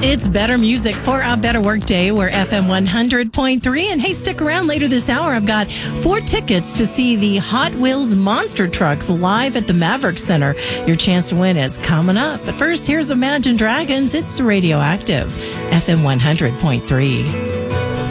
It's better music for a better workday. We're FM 100.3. And hey, stick around later this hour. I've got 4 tickets to see the Hot Wheels Monster Trucks live at the Maverick Center. Your chance to win is coming up. But first, here's Imagine Dragons. It's Radioactive, FM 100.3.